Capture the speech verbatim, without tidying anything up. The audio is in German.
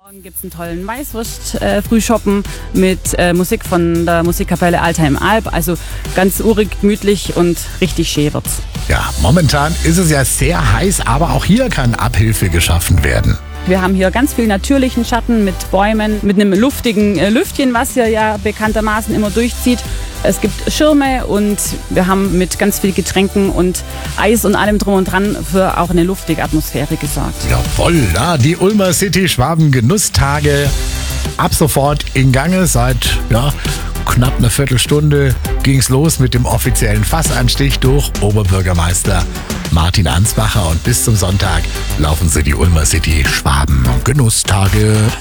Morgen gibt es einen tollen Weißwurst-Frühschoppen mit äh, Musik von der Musikkapelle Alter im Alb. Also ganz urig, gemütlich und richtig schön wird's. Ja, momentan ist es ja sehr heiß, aber auch hier kann Abhilfe geschaffen werden. Wir haben hier ganz viel natürlichen Schatten mit Bäumen, mit einem luftigen äh, Lüftchen, was hier ja bekanntermaßen immer durchzieht. Es gibt Schirme und wir haben mit ganz viel Getränken und Eis und allem drum und dran für auch eine luftige Atmosphäre gesorgt. Jawohl, ja, die Ulmer City Schwaben Genusstage ab sofort in Gange. Seit ja, knapp einer Viertelstunde ging es los mit dem offiziellen Fassanstich durch Oberbürgermeister Martin Ansbacher und bis zum Sonntag laufen sie die Ulmer City Schwaben Genusstage.